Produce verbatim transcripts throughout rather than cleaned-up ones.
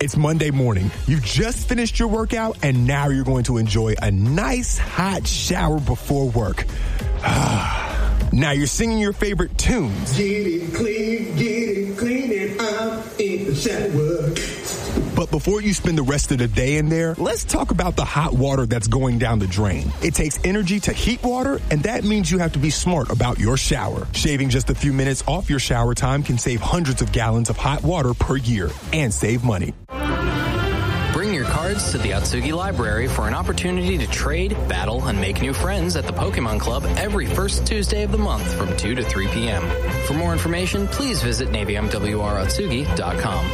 It's Monday morning. You've just finished your workout, and now you're going to enjoy a nice hot shower before work. Now you're singing your favorite tunes. Get it clean, get it clean, and I'm in the shower. But before you spend the rest of the day in there, let's talk about the hot water that's going down the drain. It takes energy to heat water, and that means you have to be smart about your shower. Shaving just a few minutes off your shower time can save hundreds of gallons of hot water per year and save money. Bring your cards to the Atsugi Library for an opportunity to trade, battle, and make new friends at the Pokemon Club every first Tuesday of the month from two to three p.m. For more information, please visit Navy M W R Atsugi dot com.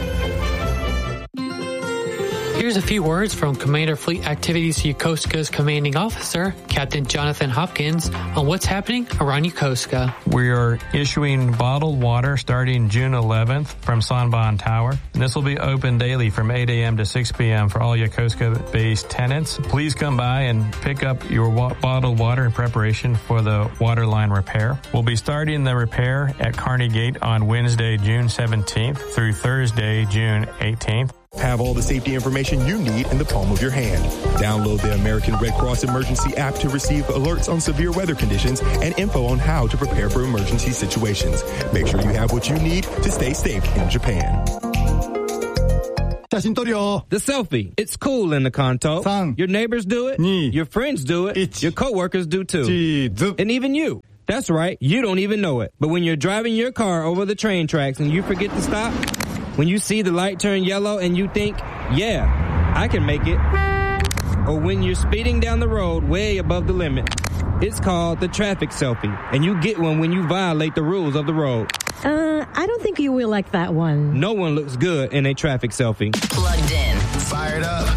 Here's a few words from Commander Fleet Activities Yokosuka's commanding officer, Captain Jonathan Hopkins, on what's happening around Yokosuka. We are issuing bottled water starting June eleventh from Sanban Tower. And this will be open daily from eight a.m. to six p.m. for all Yokosuka-based tenants. Please come by and pick up your wa- bottled water in preparation for the water line repair. We'll be starting the repair at Kearney Gate on Wednesday, June seventeenth through Thursday, June eighteenth. Have all the safety information you need in the palm of your hand. Download the American Red Cross Emergency app to receive alerts on severe weather conditions and info on how to prepare for emergency situations. Make sure you have what you need to stay safe in Japan. The selfie. It's cool in the Kanto. Your neighbors do it. Your friends do it. Your coworkers do too. And even you. That's right. You don't even know it. But when you're driving your car over the train tracks and you forget to stop, when you see the light turn yellow and you think, yeah, I can make it. Or when you're speeding down the road way above the limit. It's called the traffic selfie. And you get one when you violate the rules of the road. Uh, I don't think you will like that one. No one looks good in a traffic selfie. Plugged in. Fired up.